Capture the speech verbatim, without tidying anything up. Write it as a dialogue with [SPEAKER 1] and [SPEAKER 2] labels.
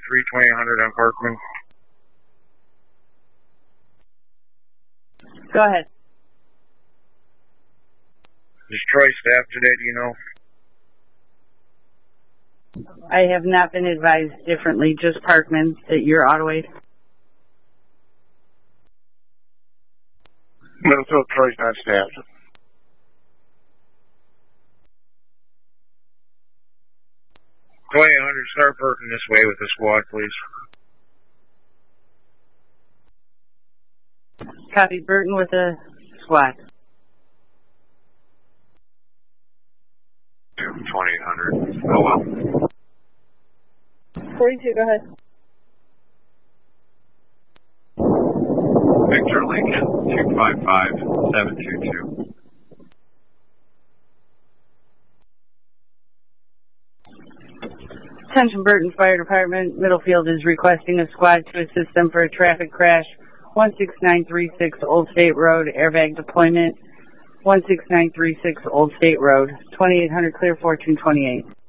[SPEAKER 1] three twenty hundred on Parkman.
[SPEAKER 2] Go ahead.
[SPEAKER 1] Is Troy staff today, do you know?
[SPEAKER 2] I have not been advised differently, just Parkman, that you're auto-aid.
[SPEAKER 1] Middlefield, Troy's not staffed. twenty-eight hundred, start Burton this way with the squad, please.
[SPEAKER 2] Copy, Burton with a squad.
[SPEAKER 1] twenty-eight hundred. Oh, well.
[SPEAKER 2] forty-two, go ahead.
[SPEAKER 3] Victor Lincoln, two five five seven two two.
[SPEAKER 2] Attention Burton Fire Department, Middlefield is requesting a squad to assist them for a traffic crash, one six nine three six Old State Road, airbag deployment, one six nine three six Old State Road, twenty-eight hundred clear, fourteen twenty-eight.